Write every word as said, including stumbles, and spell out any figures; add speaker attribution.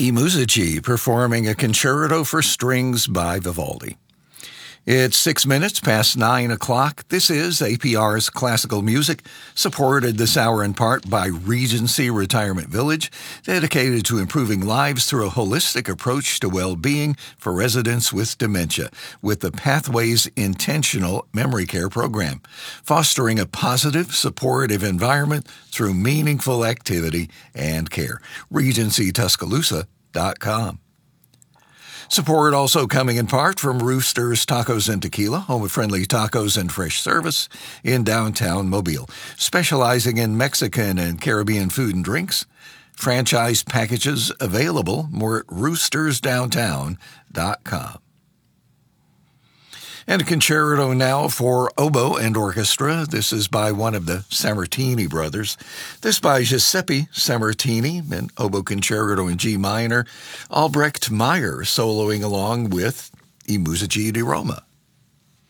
Speaker 1: I Musici performing a concerto for strings by Vivaldi. It's six minutes past nine o'clock. This is A P R's Classical Music, supported this hour in part by Regency Retirement Village, dedicated to improving lives through a holistic approach to well-being for residents with dementia, with the Pathways Intentional Memory Care Program, fostering a positive, supportive environment through meaningful activity and care. Regency Tuscaloosa dot com. Support also coming in part from Rooster's Tacos and Tequila, home of friendly tacos and fresh service in downtown Mobile, specializing in Mexican and Caribbean food and drinks. Franchise packages available more at roosters downtown dot com. And a concerto now for oboe and orchestra. This is by one of the Sammartini brothers. This by Giuseppe Sammartini, an oboe concerto in G minor. Albrecht Meyer soloing along with I Musici di Roma.